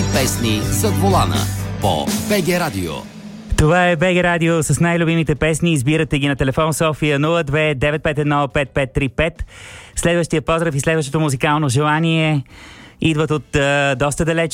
песни зад волана по БГ Радио. Това е БГ Радио с най-любимите песни. Избирате ги на телефон София 02 951 5535. Следващия поздрав и следващото музикално желание идват от доста далеч